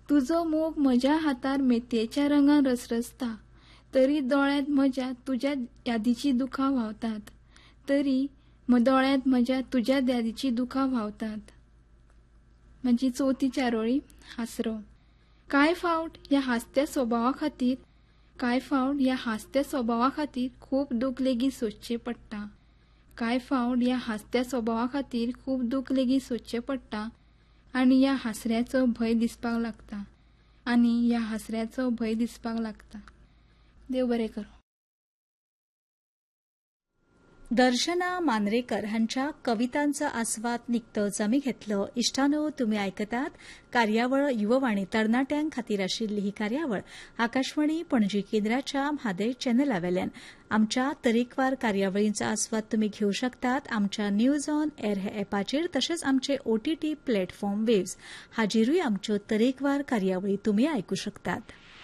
तुजो मोग म्हज्या हातार मेतयेच्या रंगान रसरसता, तरी दोळ्यांत म्हज्या तुज्या यादीची दुखां व्हांवतात, तरी दोळ्यांत म्हज्या तुज्या यादीची दुखां व्हांवतात. म्हजी चवथी चारोळी. हासरो. कांय फावट ह्या हास्त्या स्वभावा खातीर खूब दूख लेगीत सोंसचें पडटा. आनी ह्या हासऱ्याचो भंय दिसपाक लागता. देव बरें करूं. दर्शना मांद्रेकर हांच्या कवितांचो आस्वाद निकतोच आमी घेतलो. इश्टानो, तुमी आयकतात कार्यावळ युववाणी तरणाट्यांक खातीर आशिल्ली ही कार्यावळ आकाशवाणी पणजी केंद्राच्या म्हादय चॅनलावेल्यान. आमच्या तरेकवार कार्यावळींचो आस्वाद तुमी घेवं शकतात आमच्या न्यूज ऑन एअर हे ॲपाचेर, तशेंच आमचे OTT प्लॅटफॉर्म वेव्स हाचेरूय आमच्यो तरेकवार कार्यावळी तुमी आयकूं शकतात.